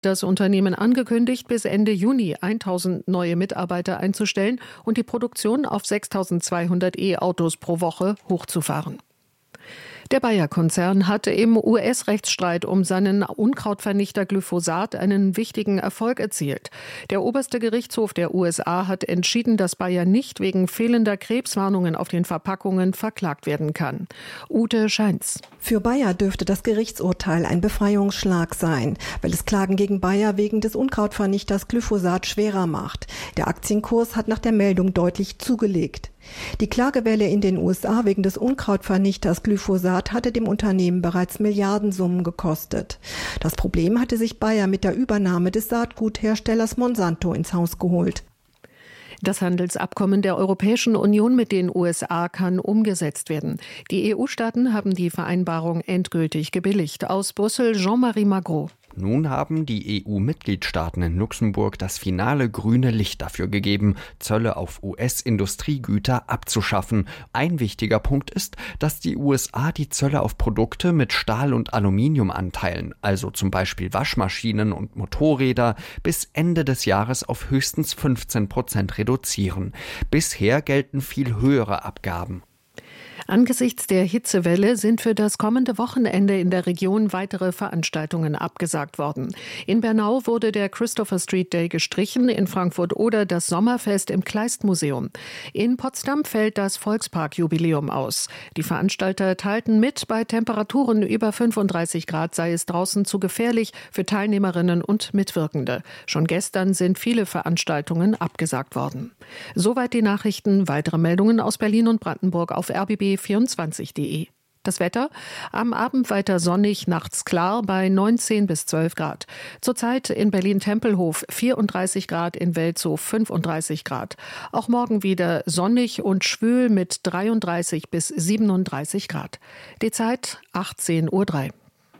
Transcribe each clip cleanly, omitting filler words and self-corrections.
Das Unternehmen angekündigt, bis Ende Juni 1.000 neue Mitarbeiter einzustellen und die Produktion auf 6.200 E-Autos pro Woche hochzufahren. Der Bayer-Konzern hat im US-Rechtsstreit um seinen Unkrautvernichter Glyphosat einen wichtigen Erfolg erzielt. Der oberste Gerichtshof der USA hat entschieden, dass Bayer nicht wegen fehlender Krebswarnungen auf den Verpackungen verklagt werden kann. Ute Scheins. Für Bayer dürfte das Gerichtsurteil ein Befreiungsschlag sein, weil es Klagen gegen Bayer wegen des Unkrautvernichters Glyphosat schwerer macht. Der Aktienkurs hat nach der Meldung deutlich zugelegt. Die Klagewelle in den USA wegen des Unkrautvernichters Glyphosat hatte dem Unternehmen bereits Milliardensummen gekostet. Das Problem hatte sich Bayer mit der Übernahme des Saatgutherstellers Monsanto ins Haus geholt. Das Handelsabkommen der Europäischen Union mit den USA kann umgesetzt werden. Die EU-Staaten haben die Vereinbarung endgültig gebilligt. Aus Brüssel Jean-Marie Magro. Nun haben die EU-Mitgliedstaaten in Luxemburg das finale grüne Licht dafür gegeben, Zölle auf US-Industriegüter abzuschaffen. Ein wichtiger Punkt ist, dass die USA die Zölle auf Produkte mit Stahl- und Aluminiumanteilen, also zum Beispiel Waschmaschinen und Motorräder, bis Ende des Jahres auf höchstens 15% reduzieren. Bisher gelten viel höhere Abgaben. Angesichts der Hitzewelle sind für das kommende Wochenende in der Region weitere Veranstaltungen abgesagt worden. In Bernau wurde der Christopher Street Day gestrichen, in Frankfurt oder das Sommerfest im Kleist-Museum. In Potsdam fällt das Volkspark-Jubiläum aus. Die Veranstalter teilten mit, bei Temperaturen über 35 Grad sei es draußen zu gefährlich für Teilnehmerinnen und Mitwirkende. Schon gestern sind viele Veranstaltungen abgesagt worden. Soweit die Nachrichten. Weitere Meldungen aus Berlin und Brandenburg auf rbb24.de. Das Wetter? Am Abend weiter sonnig, nachts klar bei 19 bis 12 Grad. Zurzeit in Berlin-Tempelhof 34 Grad, in Welzow 35 Grad. Auch morgen wieder sonnig und schwül mit 33 bis 37 Grad. Die Zeit 18:03 Uhr.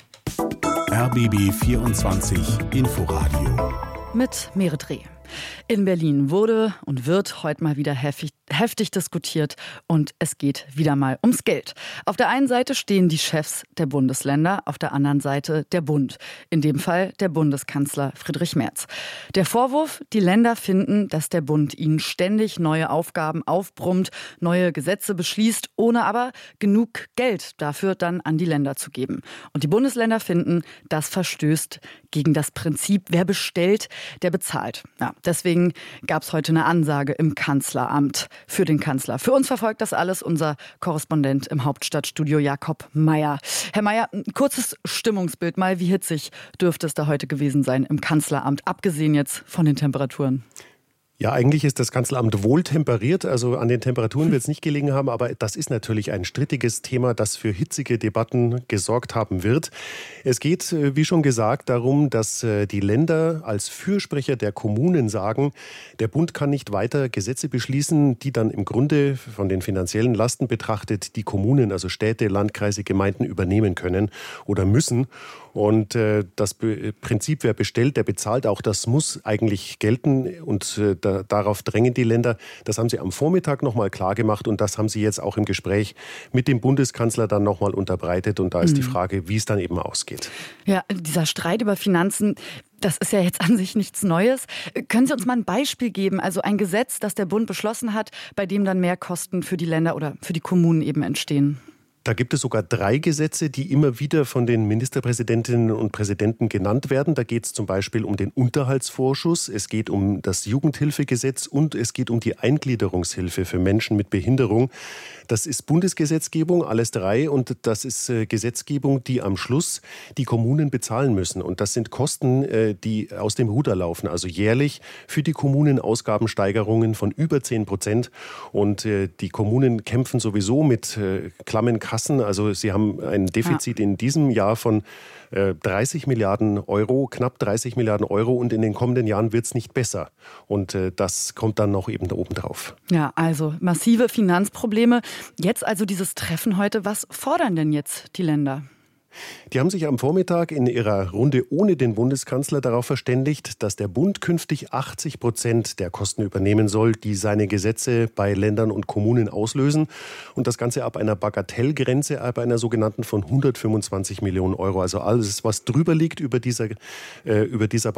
RBB 24 Inforadio. Mit Merit Reh. In Berlin wurde und wird heute mal wieder heftig diskutiert und es geht wieder mal ums Geld. Auf der einen Seite stehen die Chefs der Bundesländer, auf der anderen Seite der Bund. In dem Fall der Bundeskanzler Friedrich Merz. Der Vorwurf, die Länder finden, dass der Bund ihnen ständig neue Aufgaben aufbrummt, neue Gesetze beschließt, ohne aber genug Geld dafür dann an die Länder zu geben. Und die Bundesländer finden, das verstößt gegen das Prinzip, wer bestellt, der bezahlt. Ja, deswegen gab es heute eine Ansage im Kanzleramt für den Kanzler. Für uns verfolgt das alles unser Korrespondent im Hauptstadtstudio Jakob Mayer. Herr Mayer, ein kurzes Stimmungsbild mal, wie hitzig dürfte es da heute gewesen sein im Kanzleramt, abgesehen jetzt von den Temperaturen? Ja, eigentlich ist das Kanzleramt wohl temperiert, also an den Temperaturen wird es nicht gelegen haben, aber das ist natürlich ein strittiges Thema, das für hitzige Debatten gesorgt haben wird. Es geht, wie schon gesagt, darum, dass die Länder als Fürsprecher der Kommunen sagen, der Bund kann nicht weiter Gesetze beschließen, die dann im Grunde von den finanziellen Lasten betrachtet die Kommunen, also Städte, Landkreise, Gemeinden übernehmen können oder müssen. Und das Prinzip, wer bestellt, der bezahlt, auch das muss eigentlich gelten und darauf drängen die Länder. Das haben sie am Vormittag nochmal klar gemacht und das haben sie jetzt auch im Gespräch mit dem Bundeskanzler dann nochmal unterbreitet. Und da ist die Frage, wie es dann eben ausgeht. Ja, dieser Streit über Finanzen, das ist ja jetzt an sich nichts Neues. Können Sie uns mal ein Beispiel geben? Also ein Gesetz, das der Bund beschlossen hat, bei dem dann mehr Kosten für die Länder oder für die Kommunen eben entstehen. Da gibt es sogar 3 Gesetze, die immer wieder von den Ministerpräsidentinnen und Präsidenten genannt werden. Da geht es zum Beispiel um den Unterhaltsvorschuss, es geht um das Jugendhilfegesetz und es geht um die Eingliederungshilfe für Menschen mit Behinderung. Das ist Bundesgesetzgebung, alles 3, und das ist Gesetzgebung, die am Schluss die Kommunen bezahlen müssen. Und das sind Kosten, die aus dem Ruder laufen. Also jährlich für die Kommunen Ausgabensteigerungen von über 10%. Und die Kommunen kämpfen sowieso mit klammen Kassen. Also sie haben ein Defizit in diesem Jahr von 30 Milliarden Euro, knapp 30 Milliarden Euro, und in den kommenden Jahren wird es nicht besser. Und das kommt dann noch eben da oben drauf. Ja, also massive Finanzprobleme. Jetzt also dieses Treffen heute. Was fordern denn jetzt die Länder? Die haben sich am Vormittag in ihrer Runde ohne den Bundeskanzler darauf verständigt, dass der Bund künftig 80% der Kosten übernehmen soll, die seine Gesetze bei Ländern und Kommunen auslösen. Und das Ganze ab einer Bagatellgrenze, ab einer sogenannten von 125 Millionen Euro. Also alles, was drüber liegt über dieser